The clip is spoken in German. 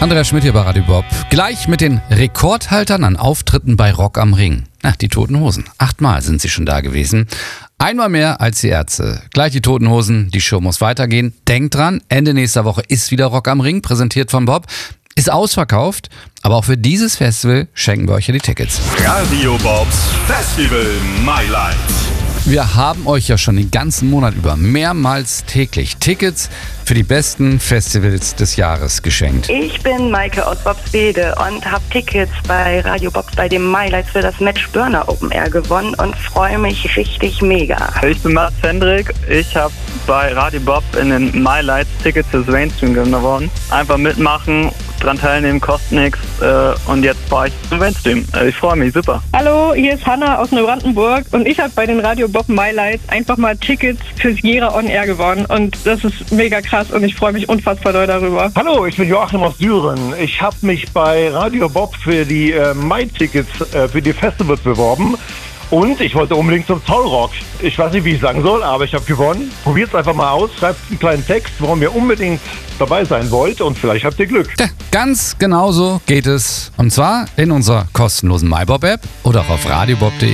Andreas Schmidt hier bei Radio Bob. Gleich mit den Rekordhaltern an Auftritten bei Rock am Ring. Die Toten Hosen. 8-mal sind sie schon da gewesen. Einmal mehr als die Ärzte. Gleich die Toten Hosen, die Show muss weitergehen. Denkt dran, Ende nächster Woche ist wieder Rock am Ring, präsentiert von Bob. Ist ausverkauft, aber auch für dieses Festival schenken wir euch ja die Tickets. Radio Bobs Festival My Life. Wir haben euch ja schon den ganzen Monat über mehrmals täglich Tickets für die besten Festivals des Jahres geschenkt. Ich bin Maike aus Bobswede und habe Tickets bei Radio Bob bei dem MyLights für das Match Burner Open Air gewonnen und freue mich richtig mega. Ich bin Mats Hendrik. Ich habe bei Radio Bob in den MyLights Tickets fürs Mainstream gewonnen. Einfach mitmachen, dran teilnehmen, kostet nichts und jetzt fahre ich zum Mainstream. Ich freue mich, super. Hallo, hier ist Hanna aus Neubrandenburg und ich habe bei den Radio Bob MyLights einfach mal Tickets fürs Jera On Air gewonnen und das ist mega krass und ich freue mich unfassbar doll darüber. Hallo, ich bin Joachim aus Düren. Ich habe mich bei Radio Bob für die My-Tickets für die Festivals beworben. Und ich wollte unbedingt zum Zollrock. Ich weiß nicht, wie ich sagen soll, aber ich habe gewonnen. Probiert es einfach mal aus, schreibt einen kleinen Text, warum ihr unbedingt dabei sein wollt und vielleicht habt ihr Glück. Ja, ganz genauso geht es. Und zwar in unserer kostenlosen MyBob-App oder auch auf radiobob.de.